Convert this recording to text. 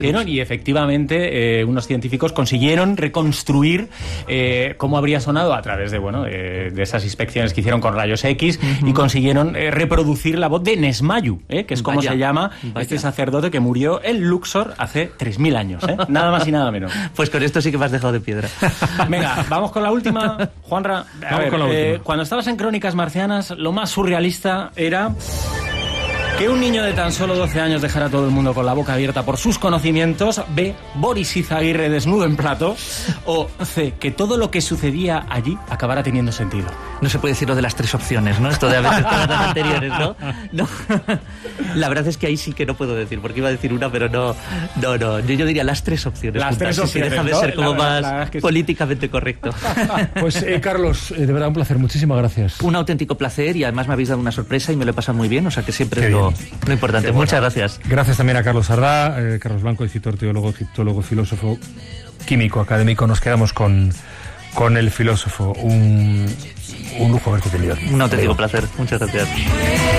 Y efectivamente unos científicos consiguieron reconstruir cómo habría sonado a través de esas inspecciones que hicieron con rayos X y consiguieron reproducir la voz de Nesmayu, que es como se llama este sacerdote que murió en Luxor hace 3000 años, nada más y nada menos. Pues con esto sí que me has dejado de piedra. Venga, vamos con la última, Juanra. Cuando estabas en Crónicas Marcianas, lo más surrealista era que un niño de tan solo 12 años dejara a todo el mundo con la boca abierta por sus conocimientos, B, Boris Izaguirre desnudo en plato, o C, que todo lo que sucedía allí acabara teniendo sentido. No se puede decir lo de las 3 opciones, ¿no? Esto de a veces todas las anteriores, ¿no? No. La verdad es que ahí sí que no puedo decir, porque iba a decir una, pero no. Yo diría las 3 opciones. Las 3 opciones, déjame ser como más políticamente correcto. Pues Carlos, de verdad un placer, muchísimas gracias. Un auténtico placer y además me habéis dado una sorpresa y me lo he pasado muy bien, o sea que siempre es lo importante. Muchas gracias. Gracias también a Carlos Ardá, Carlos Blanco, escritor, teólogo, egiptólogo, filósofo, químico, académico. Nos quedamos con el filósofo. Un lujo haberte tenido. Un auténtico placer. Muchas gracias.